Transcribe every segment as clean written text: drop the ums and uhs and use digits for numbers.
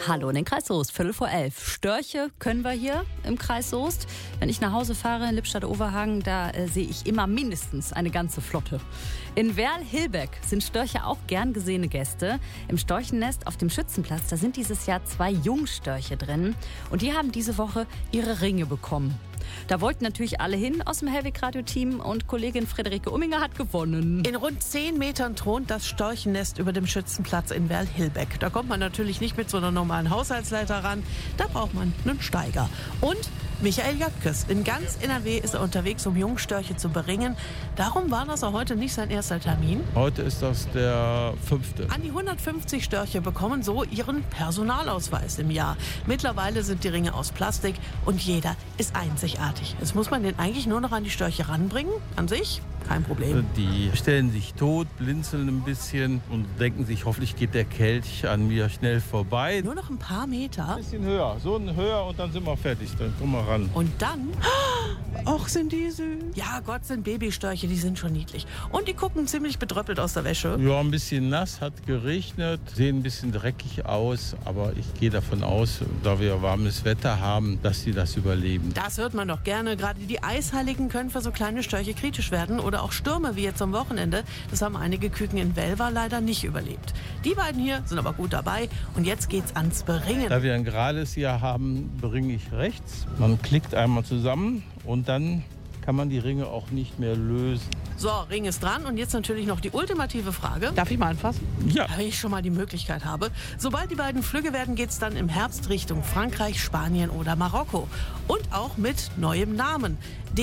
Hallo in den Kreis Soest, 11:15. Störche können wir hier im Kreis Soest. Wenn ich nach Hause fahre in Lippstadt-Oberhagen, da sehe ich immer mindestens eine ganze Flotte. In Werl-Hilbeck sind Störche auch gern gesehene Gäste. Im Storchennest auf dem Schützenplatz, da sind dieses Jahr 2 Jungstörche drin. Und die haben diese Woche ihre Ringe bekommen. Da wollten natürlich alle hin aus dem Hellweg-Radio-Team und Kollegin Friederike Umminger hat gewonnen. In rund 10 Metern thront das Storchennest über dem Schützenplatz in Werl-Hilbeck. Da kommt man natürlich nicht mit so einer normalen Haushaltsleiter ran. Da braucht man einen Steiger. Und Michael Jöttges. In ganz NRW ist er unterwegs, um Jungstörche zu beringen. Darum war das auch heute nicht sein erster Termin. Heute ist das der 5. An die 150 Störche bekommen so ihren Personalausweis im Jahr. Mittlerweile sind die Ringe aus Plastik und jeder ist einzigartig. Jetzt muss man den eigentlich nur noch an die Störche ranbringen. An sich kein Problem. Die stellen sich tot, blinzeln ein bisschen und denken sich, hoffentlich geht der Kelch an mir schnell vorbei. Nur noch ein paar Meter. Ein bisschen höher, so ein höher und dann sind wir fertig. Dann kommen wir ran. Und dann, ach, sind die süß. Ja, Gott, sind Babystörche, die sind schon niedlich. Und die gucken ziemlich bedröppelt aus der Wäsche. Ja, ein bisschen nass, hat geregnet, sehen ein bisschen dreckig aus. Aber ich gehe davon aus, da wir warmes Wetter haben, dass sie das überleben. Das hört man doch gerne. Gerade die Eisheiligen können für so kleine Störche kritisch werden. Oder auch Stürme wie jetzt am Wochenende. Das haben einige Küken in Welver leider nicht überlebt. Die beiden hier sind aber gut dabei. Und jetzt geht's ans Beringen. Da wir ein gerades hier haben, bringe ich rechts. Man klickt einmal zusammen und dann kann man die Ringe auch nicht mehr lösen. So, Ring ist dran und jetzt natürlich noch die ultimative Frage. Darf ich mal anfassen? Ja. Wenn ich schon mal die Möglichkeit habe. Sobald die beiden Flügge werden, geht's dann im Herbst Richtung Frankreich, Spanien oder Marokko. Und auch mit neuem Namen.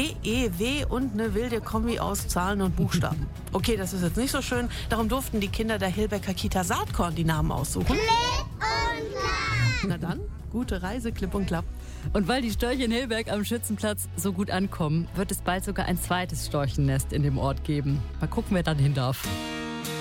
DEW und eine wilde Kombi aus Zahlen und Buchstaben. Okay, das ist jetzt nicht so schön. Darum durften die Kinder der Hilbecker Kita Saatkorn die Namen aussuchen. Klipp und Klapp. Na dann, gute Reise, Klipp und Klapp. Und weil die Störche in Hilbeck am Schützenplatz so gut ankommen, wird es bald sogar ein zweites Storchennest in dem Ort geben. Mal gucken, wer dann hin darf.